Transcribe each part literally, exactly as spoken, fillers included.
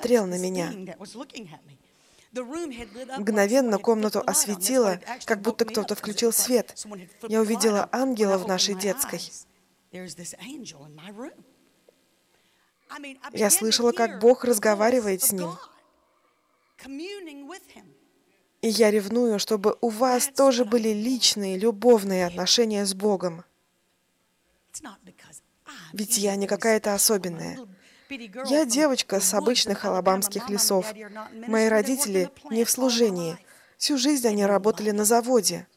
смотрел на меня. Мгновенно комнату осветило, как будто кто-то включил свет. Я увидела ангела в нашей детской. Я слышала, как Бог разговаривает с ним. И я ревную, чтобы у вас тоже были личные, любовные отношения с Богом. Ведь я не какая-то особенная. Я девочка с обычных алабамских лесов. Мои родители не в служении. Всю жизнь они работали на заводе.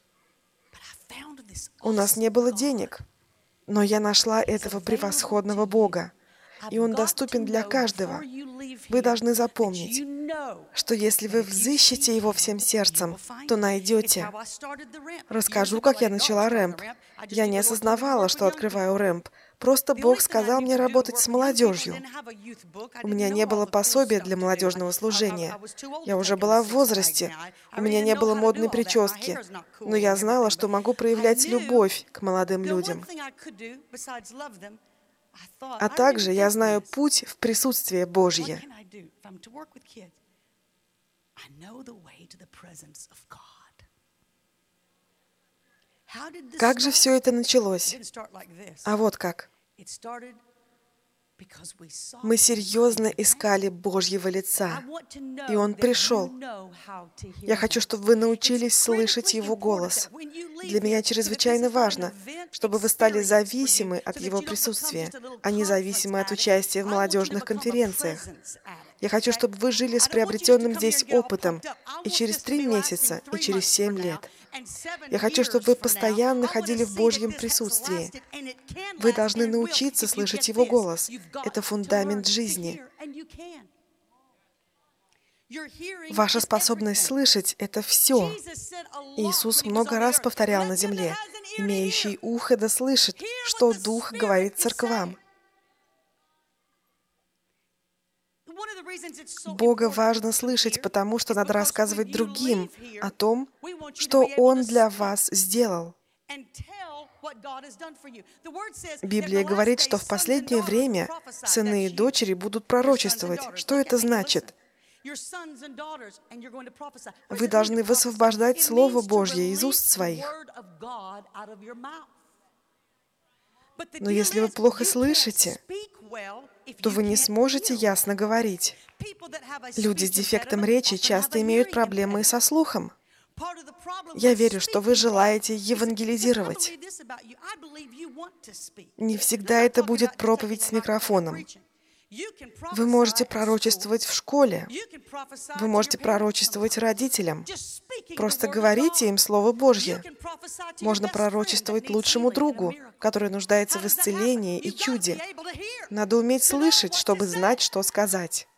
У нас не было денег. Но я нашла этого превосходного Бога. И Он доступен для каждого. Вы должны запомнить, что если вы взыщете Его всем сердцем, то найдете. Расскажу, как я начала рэмп. Я не осознавала, что открываю рэмп. Просто Бог сказал мне работать с молодежью. У меня не было пособия для молодежного служения. Я уже была в возрасте. У меня не было модной прически. Но я знала, что могу проявлять любовь к молодым людям. А также я знаю путь в присутствие Божье. Как же все это началось? А вот как. Мы серьезно искали Божьего лица, и Он пришел. Я хочу, чтобы вы научились слышать Его голос. Для меня чрезвычайно важно, чтобы вы стали зависимы от Его присутствия, а не зависимы от участия в молодежных конференциях. Я хочу, чтобы вы жили с приобретенным здесь опытом и через три месяца, и через семь лет. Я хочу, чтобы вы постоянно ходили в Божьем присутствии. Вы должны научиться слышать Его голос. Это фундамент жизни. Ваша способность слышать — это все. Иисус много раз повторял на земле: «Имеющий ухо да слышит, что Дух говорит церквам». Бога важно слышать, потому что надо рассказывать другим о том, что Он для вас сделал. Библия говорит, что в последнее время сыны и дочери будут пророчествовать. Что это значит? Вы должны высвобождать Слово Божье из уст своих. Но если вы плохо слышите, то вы не сможете ясно говорить. Люди с дефектом речи часто имеют проблемы и со слухом. Я верю, что вы желаете евангелизировать. Не всегда это будет проповедь с микрофоном. Вы можете пророчествовать в школе. Вы можете пророчествовать родителям. Просто говорите им Слово Божье. Можно пророчествовать лучшему другу, который нуждается в исцелении и чуде. Надо уметь слышать, чтобы знать, что сказать.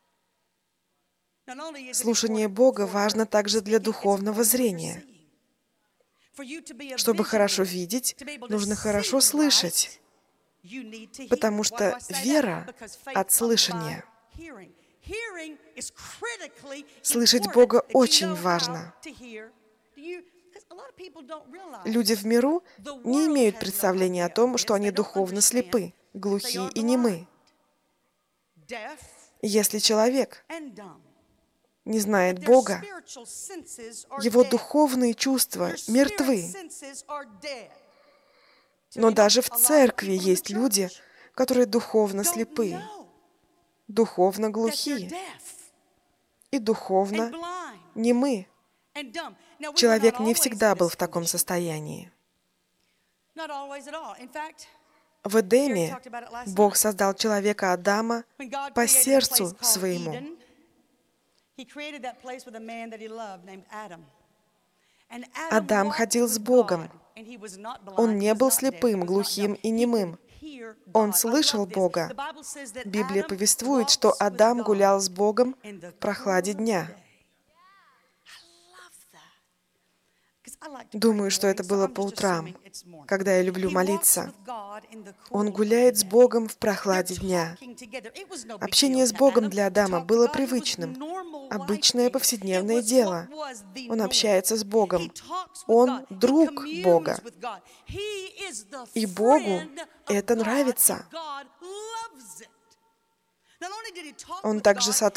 Слушание Бога важно также для духовного зрения. Чтобы хорошо видеть, нужно хорошо слышать. Потому что вера от слышания. Слышать Бога очень важно. Люди в миру не имеют представления о том, что они духовно слепы, глухи и немы. Если человек не знает Бога, его духовные чувства мертвы. Но даже в церкви есть люди, которые духовно слепы, духовно глухие и духовно немы. Человек не всегда был в таком состоянии. В Эдеме Бог создал человека Адама по сердцу своему. Адам ходил с Богом. Он не был слепым, глухим и немым. Он слышал Бога. Библия повествует, что Адам гулял с Богом в прохладе дня. Думаю, что это было по утрам, когда я люблю молиться. Он гуляет с Богом в прохладе дня. Общение с Богом для Адама было привычным, обычное повседневное дело. Он общается с Богом. Он друг Бога. И Богу это нравится. Он также